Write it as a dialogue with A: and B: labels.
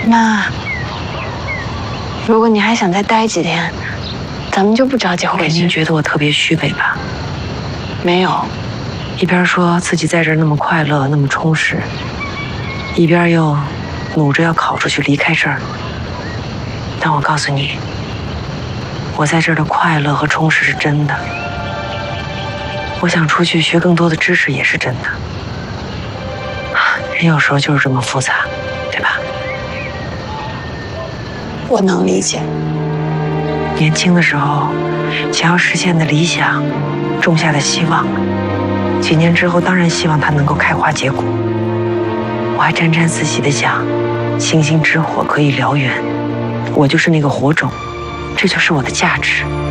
A: 那如果你还想再待几天，咱们就不着急回去。
B: 您觉得我特别虚伪吧？
A: 没有，
B: 一边说自己在这儿那么快乐，那么充实，一边又努着要考出去离开这儿。但我告诉你，我在这儿的快乐和充实是真的。我想出去学更多的知识也是真的。人有时候就是这么复杂，对吧？
A: 我能理解。
B: 年轻的时候，想要实现的理想，种下的希望，几年之后当然希望它能够开花结果。我还沾沾自喜地想，星星之火可以燎原，我就是那个火种，这就是我的价值。